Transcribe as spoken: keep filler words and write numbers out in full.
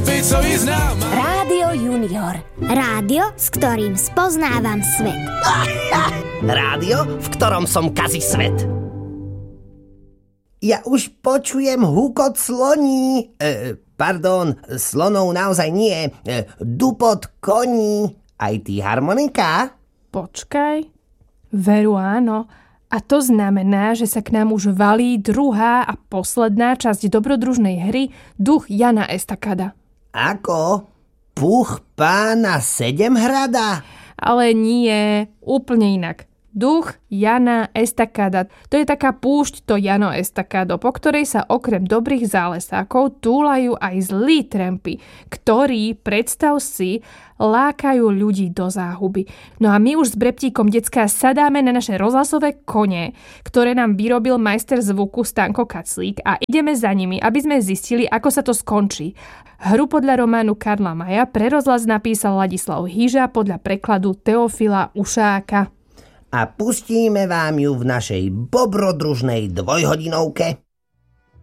špicovi znám. Rádio Junior. Rádio, s ktorým spoznávam svet. Rádio, v ktorom som kazí svet. Ja už počujem hukot sloní. E, pardon, slonov naozaj nie. E, dupot koní. Aj ty harmonika? Počkaj. Veru áno. A to znamená, že sa k nám už valí druhá a posledná časť dobrodružnej hry Duch Jana Estakada. Ako? Puch pána Sedemhrada? Ale nie, úplne inak. Duch Jana Estakada. To je taká púšť, to Jano Estakado, po ktorej sa okrem dobrých zálesákov túlajú aj zlí trampy, ktorí, predstav si, lákajú ľudí do záhuby. No a my už s Breptíkom decká sadáme na naše rozhlasové kone, ktoré nám vyrobil majster zvuku Stanko Kaclík a ideme za nimi, aby sme zistili, ako sa to skončí. Hru podľa románu Karla Maja pre rozhlas napísal Ladislav Hyža podľa prekladu Teofila Ušáka. A pustíme vám ju v našej bobrodružnej dvojhodinovke.